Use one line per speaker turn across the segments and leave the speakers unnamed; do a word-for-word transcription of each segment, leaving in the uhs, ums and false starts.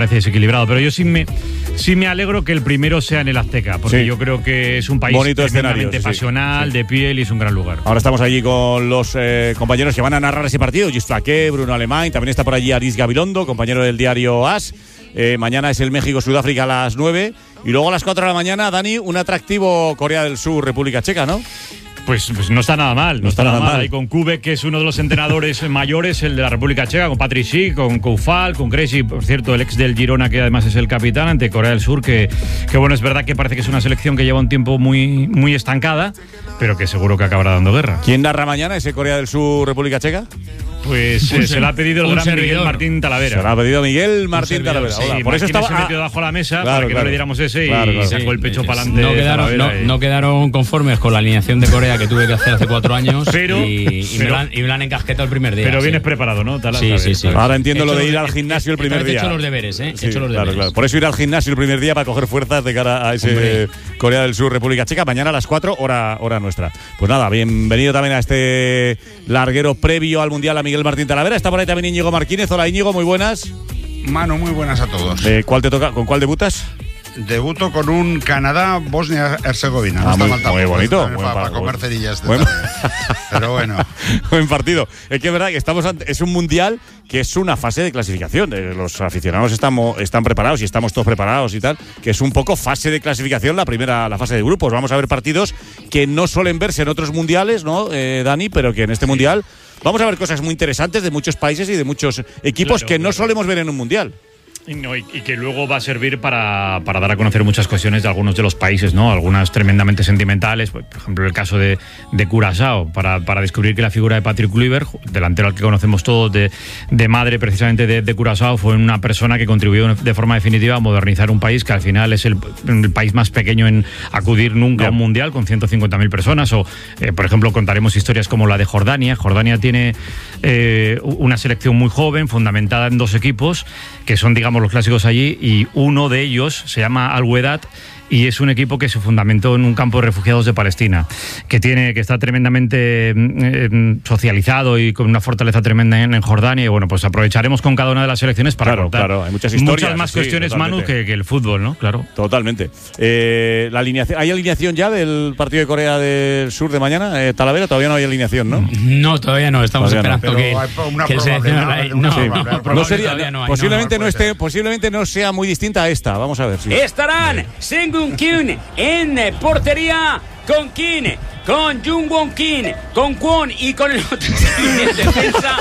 parece desequilibrado, pero yo sí me, sí me alegro que el primero sea en el Azteca, porque sí. yo creo que es un país
bonito
tremendamente
escenario,
pasional, sí, sí. de piel, y es un gran lugar.
Ahora estamos allí con los eh, compañeros que van a narrar ese partido, Gis Flaqué, Bruno Alemán, también está por allí Aris Gabilondo, compañero del diario AS. Eh, mañana es el México-Sudáfrica a las nueve, y luego a las cuatro de la mañana, Dani, un atractivo Corea del Sur, República Checa, ¿no?
Pues, pues no está nada mal, no, no está, está nada mal. mal. Y con Kubek, que es uno de los entrenadores mayores, el de la República Checa, con Patrick Schick, con Koufal, con Krejci, por cierto, el ex del Girona, que además es el capitán ante Corea del Sur, que, que bueno, es verdad que parece que es una selección que lleva un tiempo muy, muy estancada, pero que seguro que acabará dando guerra.
¿Quién narra mañana ese Corea del Sur, República Checa?
Pues eh, se lo ha pedido el gran servidor. Miguel Martín Talavera.
Se lo ha pedido Miguel Martín Talavera.
Sí,
por eso estaba
se metió debajo de la mesa,
claro,
para que
claro.
no le diéramos ese,
claro,
y
claro.
sacó el pecho
sí,
para adelante.
No quedaron, no,
y...
no quedaron conformes con la alineación de Corea que tuve que hacer hace cuatro años,
pero,
y, y,
pero,
me, la, y me la han encasquetado el primer día.
Pero
sí.
vienes preparado, ¿no? Tala,
sí, sí, sí.
Ahora entiendo lo de ir
hecho,
al gimnasio el primer día.
He hecho los deberes, ¿eh?
Sí,
he hecho los
claro,
deberes.
claro. Por eso ir al gimnasio el primer día para coger fuerzas de cara a ese Hombre. Corea del Sur, República Checa. Mañana a las cuatro, hora, hora nuestra. Pues nada, bienvenido también a este larguero previo al Mundial a Miguel Martín Talavera. Está por ahí también Íñigo Marquínez. Hola Íñigo, muy buenas.
Manu, muy buenas a todos.
Eh, ¿Cuál te toca? ¿Con cuál debutas?
Debuto con un Canadá-Bosnia-Herzegovina.
Ah,
no
muy,
está
muy bonito.
Para, para, para comer cerillas.
Buen...
Pero bueno.
Buen partido. Es que es verdad que estamos ante, es un mundial que es una fase de clasificación. Los aficionados estamos, están preparados y estamos todos preparados y tal. Que es un poco fase de clasificación, la primera, la fase de grupos. Vamos a ver partidos que no suelen verse en otros mundiales, ¿no, eh, Dani? Pero que en este sí. mundial vamos a ver cosas muy interesantes de muchos países y de muchos equipos claro, que no claro. solemos ver en un mundial.
Y, no, y, y que luego va a servir para, para dar a conocer muchas cuestiones de algunos de los países, ¿no? Algunas tremendamente sentimentales, por ejemplo el caso de, de Curazao, para, para descubrir que la figura de Patrick Kluivert, delantero al que conocemos todos, de, de madre precisamente de, de Curazao, fue una persona que contribuyó de forma definitiva a modernizar un país que al final es el, el país más pequeño en acudir nunca yeah. a un mundial, con ciento cincuenta mil personas. O, eh, por ejemplo, contaremos historias como la de Jordania. Jordania tiene eh, una selección muy joven, fundamentada en dos equipos, que son, digamos, los clásicos allí, y uno de ellos se llama Al-Wehdat y es un equipo que se fundamentó en un campo de refugiados de Palestina, que tiene que está tremendamente eh, socializado y con una fortaleza tremenda en, en Jordania. Y bueno, pues aprovecharemos con cada una de las selecciones para
claro,
contar
claro, hay muchas historias,
muchas más
sí,
cuestiones,
totalmente.
Manu, que, que el fútbol, ¿no? Claro.
Totalmente. Eh, la alineación, ¿hay alineación ya del partido de Corea del Sur de mañana? Eh, Talavera, todavía no hay alineación, ¿no?
No, todavía no. Estamos
todavía
esperando
no.
que, que el seleccionador. No,
sí.
no, no,
no sería,
no, no hay,
posiblemente,
no,
no esté, posiblemente no sea muy distinta a esta. Vamos a ver. Sí.
Estarán Sengun Kyun en portería, con Kim, con Jungwon Kim, con Kwon y con el otro en defensa.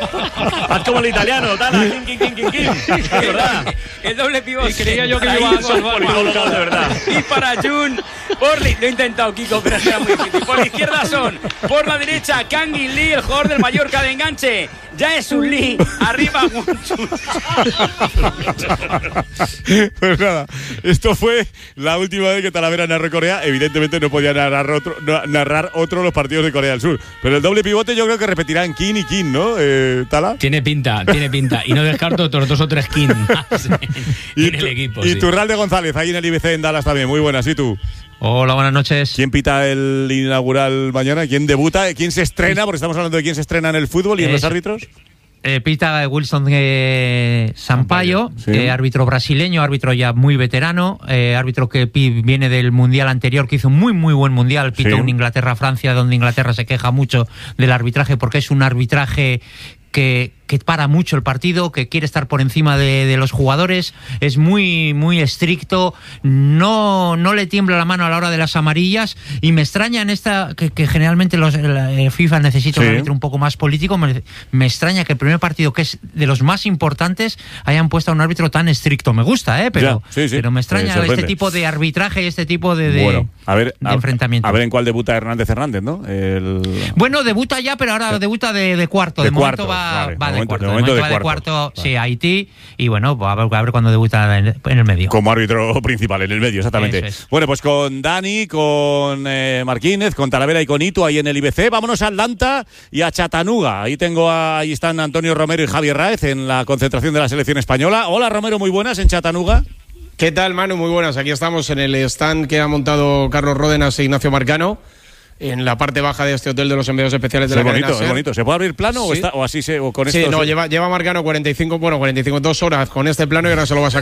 Haz como el italiano, Tala, Kim, Kim, Kim, Kim, Kim. Es verdad.
El doble pivote.
Y creía yo que iba a salvar
de verdad.
Y para Jun, por li- lo he intentado, Kiko, pero será muy difícil. Por la izquierda son, por la derecha, Kang In Lee, el jugador del Mallorca de enganche. Ya es un Lee, arriba Wonchun.
Pues nada, esto fue la última vez que Talavera narró Corea. Evidentemente no podía narrar otro, no, narrar otro los partidos de Corea del Sur. Pero el doble pivote yo creo que repetirán Kim y Kim, ¿no, eh, Tala?
Tiene pinta, tiene pinta. Y no descarto otros dos o tres Kim más
y
en el
tu,
equipo.
Y
sí.
Turralde González, ahí en el I B C en Dallas también. Muy buenas, ¿y tú?
Hola, buenas noches.
¿Quién pita el inaugural mañana? ¿Quién debuta? ¿Quién se estrena? Porque estamos hablando de quién se estrena en el fútbol y en
es,
los árbitros.
Eh, pita Wilson eh, Sampaio,
sí.
eh, árbitro brasileño, árbitro ya muy veterano, eh, árbitro que viene del mundial anterior, que hizo un muy muy buen mundial, pitó
sí.
un Inglaterra-Francia, donde Inglaterra se queja mucho del arbitraje porque es un arbitraje que, que para mucho el partido, que quiere estar por encima de, de los jugadores, es muy muy estricto, no no le tiembla la mano a la hora de las amarillas, y me extraña en esta que, que generalmente los la FIFA necesita sí. un árbitro un poco más político. Me, me extraña que el primer partido, que es de los más importantes, hayan puesto a un árbitro tan estricto. Me gusta, eh, pero
ya, sí, sí.
pero me extraña
eh,
este tipo de arbitraje y este tipo de, de,
bueno, a ver,
de
a,
enfrentamiento.
A ver en cuál debuta Hernández Hernández, ¿no? El...
Bueno, debuta ya, pero ahora debuta de, de cuarto. De, de
cuarto,
momento va,
vale.
va de,
de momento,
cuarto.
De momento, de momento
de
va de
cuarto,
cuarto
sí, Haití, y bueno, pues a ver, a ver cuándo debuta en, en el medio.
Como árbitro principal, en el medio, exactamente.
Es.
Bueno, pues con Dani, con eh, Marquínez, con Talavera y con Itu ahí en el I B C. Vámonos a Atlanta y a Chattanooga. Ahí tengo a, ahí están Antonio Romero y Javier Raez en la concentración de la selección española. Hola Romero, muy buenas en Chattanooga.
¿Qué tal, Manu? Muy buenas. Aquí estamos en el stand que ha montado Carlos Ródenas e Ignacio Marcano. en la parte baja de este hotel de los enviados especiales de
Es
la
bonito,
cadena
es
SER.
bonito. ¿Se puede abrir plano o,
Sí.
está, o así se, o con
Sí,
esto?
no,
se-
lleva, lleva marcano cuarenta y cinco, bueno, cuarenta y cinco, dos horas con este plano y ahora se lo va a sacar